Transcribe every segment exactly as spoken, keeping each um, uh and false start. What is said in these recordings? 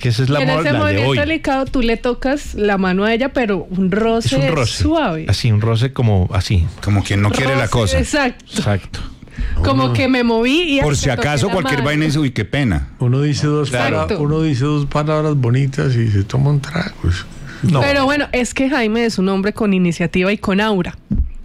que esa es la en moda ese la de movimiento hoy. delicado tú le tocas la mano a ella, pero un roce, Es un roce suave. así, un roce como así. Como quien no quiere la Roce, cosa. Exacto. Exacto. Como que me moví y Por hasta si toqué acaso la cualquier mano. vaina dice, uy, qué pena. Uno dice dos Claro. palabras, uno dice dos palabras bonitas y se toma un trago. No. Pero bueno, es que Jaime es un hombre con iniciativa y con aura.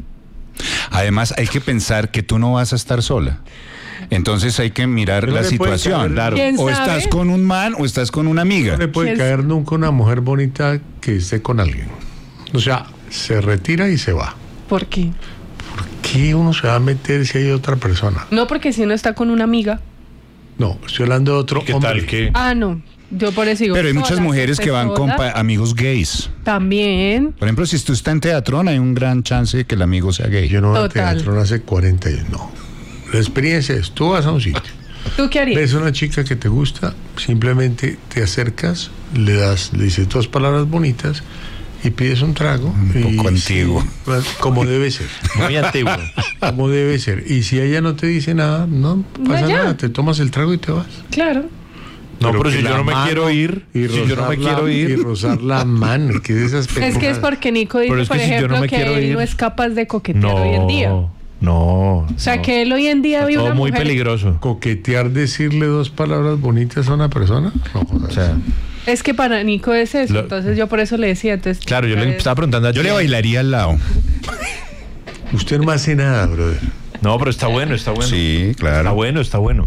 Además, hay que pensar que tú no vas a estar sola. Entonces hay que mirar Pero la le puede situación. caer- Claro. ¿Quién O sabe? estás con un man o estás con una amiga. No le puede ¿Quién caer nunca una mujer bonita que esté con alguien. O sea, se retira y se va. ¿Por qué? ¿Qué uno se va a meter si hay otra persona? No, porque si uno está con una amiga. No, estoy hablando de otro ¿Qué hombre. tal que? Ah, no. Yo por eso digo. Pero hay muchas sola, mujeres que van con sola. pa- amigos gays. También. Por ejemplo, si tú estás en Teatrón, hay un gran chance de que el amigo sea gay. Yo no voy a Total. teatro no hace cuarenta años. No. La experiencia es, tú vas a un sitio, ¿Tú qué harías? ves a una chica que te gusta, simplemente te acercas, le das, le dices dos palabras bonitas y pides un trago. Un y poco antiguo. sí, como debe ser. Muy antiguo. Como debe ser. Y si ella no te dice nada, no pasa ya. nada. Te tomas el trago y te vas. Claro. No, pero que si yo la no me mano quiero ir, y si yo no me rozar la- quiero Y ir, rozar la mano, que es esas Es que es pendejadas. porque Nico dice, Pero es que por si yo ejemplo, no me que quiero él ir- no es capaz de coquetear no, hoy en día. O no. sea, no. que él hoy en día ve Todo una muy mujer. peligroso. Coquetear, decirle dos palabras bonitas a una persona. No jodas. O sea, Es que para Nico es eso. Lo- Entonces yo por eso le decía. Entonces, claro, yo le entonces- estaba preguntando a Yo le Jen. bailaría al lado. Usted no hace nada, brother. No, pero está bueno, está bueno. Sí, Está claro. bueno, está bueno.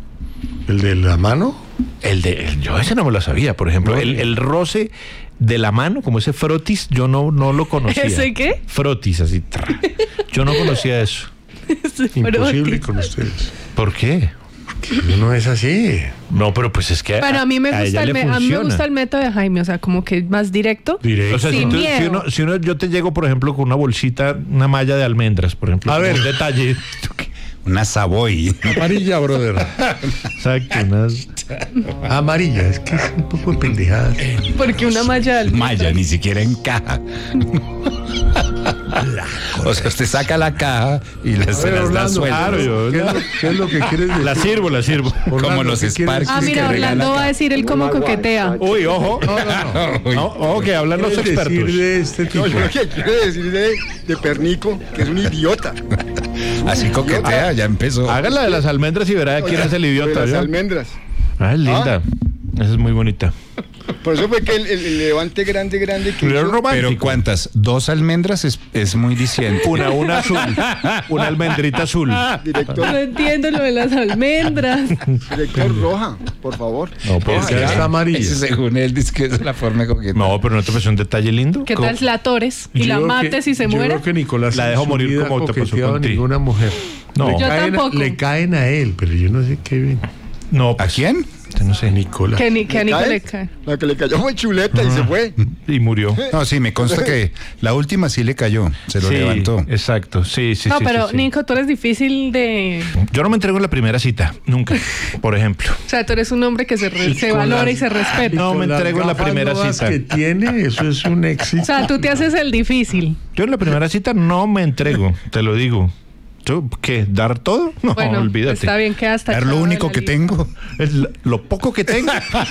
El de la mano. El de, el- yo ese no me lo sabía, por ejemplo. No, el, ni- el roce de la mano, como ese frotis, yo no, no lo conocía. ¿Ese qué? Frotis, así. tra. Yo no conocía eso. Imposible con ustedes. ¿Por qué? No es así. No, pero pues es que Pero a mí me a gusta ella el, le me- a mí me funciona. gusta el método de Jaime, o sea, como que más directo. Directo. O sea, si, Sin tú- si miedo. uno, si uno- yo te llego, por ejemplo, con una bolsita, una malla de almendras, por ejemplo. A como ver. un detalle. Una Savoy. Amarilla, brother. Exacto. unas- Amarilla. Es que es un poco de pendejada. Porque una malla de Maya, ni siquiera encaja. O sea, usted saca la caja y las, se A ver, las da Orlando, sueltas. Claro, yo- ¿Qué es, lo, qué es lo que quieres decir? La sirvo, la sirvo. Orlando, Como los ¿qué quieres Sparks. Ah, que mira, regala Orlando acá. va a decir él cómo coquetea. Uy, ojo. Uy. No, ojo, que hablan los decir expertos. de este tipo? No, yo lo que quiero decir de, de Pernico, que es un idiota. Así coquetea, ya empezó. Hágala de las almendras y verá quién es el De idiota. las ¿yo? almendras. Ah, es linda. Esa es muy bonita. Por eso fue que el, el- el levante grande, grande que Pero es hizo, romántico. Pero ¿cuántas? Dos almendras es, es muy diciente. Una, una azul. Una almendrita azul. director, No entiendo lo de las almendras. director roja, por favor. No, pues, Porque ya está amarilla. Ese, según él, dice que es la forma de coquetear. no, pero no te parece un detalle lindo. ¿Qué ¿Cómo? tal la tores y Yo la creo mates que- y se yo muere? creo que Nicolás La en dejo su morir vida como ha te pasó coqueteado a contigo. ninguna mujer. No. Le Yo caen, tampoco. le caen a él, pero yo no sé qué ven. No, ¿A pues, quién? no sé. Nicolás. Que, ni, que a ¿Le Nico cae? le cae. La que le cayó fue chuleta y se fue. Y murió. No, sí, me consta que la última sí le cayó. Se lo Sí, levantó. exacto. Sí, sí, No, sí. pero sí, sí. Nico, tú eres difícil de... Yo no me entrego en la primera cita, nunca, por ejemplo. O sea, tú eres un hombre que se, re- se Con valora las- y se respeta. No, me Con las entrego en la gafas primera nuevas cita. que tiene, eso es un éxito. O sea, tú te haces el difícil. Yo en la primera cita no me entrego, te lo digo. ¿Yo qué? ¿Dar todo? No, Bueno, olvídate. está bien que hasta... Dar lo único que tengo. Es lo, lo poco que tengo.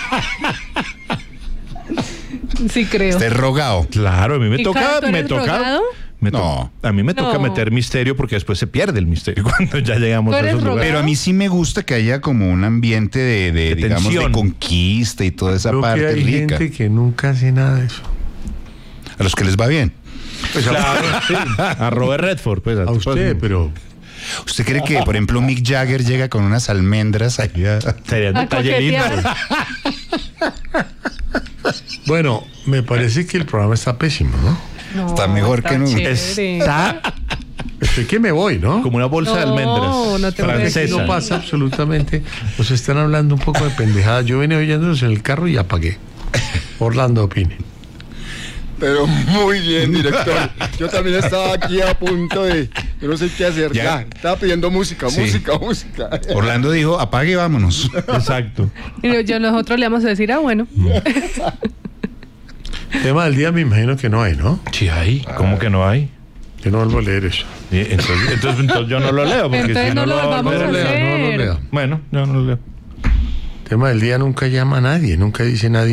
Sí, creo. Esté rogado. Claro, a mí me ¿Y toca, Carlos, tú me eres toca. drogado? Me to- No. A mí me toca No. meter misterio porque después se pierde el misterio cuando ya llegamos ¿Tú a eres esos lugares. Pero a mí sí me gusta que haya como un ambiente de, de, De digamos, tensión. de conquista y toda esa Creo que parte hay rica. gente que nunca hace nada de eso. A los que les va bien. Claro, sí. A Robert Redford, pues. A usted, pero ¿Usted cree que, por ejemplo, Mick Jagger llega con unas almendras allá? Sería un A detalle lindo. coquetear. bueno, me parece que el programa está pésimo, ¿no? No, Está mejor que nunca. chévere. Está Estoy que me voy, ¿no? como una bolsa de No, almendras. no te voy a decir. Aquí francesa. no pasa absolutamente. Nos están hablando un poco de pendejadas. Yo venía oyéndolos en el carro y apagué. Orlando opine. Pero muy bien, director. Yo también estaba aquí a punto de... Yo no sé qué hacer. Ya. Ya, estaba pidiendo música, Sí. música, música. Orlando dijo, apague y vámonos. Exacto. Y yo nosotros le vamos a decir, ah, bueno. Tema del día me imagino que no hay, ¿no? Sí, hay. ¿Cómo que no hay? Yo no vuelvo a leer eso. Sí, Entonces, entonces, entonces yo no lo leo. Porque Entonces si no, no lo lo vamos no a lo leo. hacer. No lo lea. Bueno, yo no lo leo. Tema del día nunca llama a nadie, nunca dice nadie.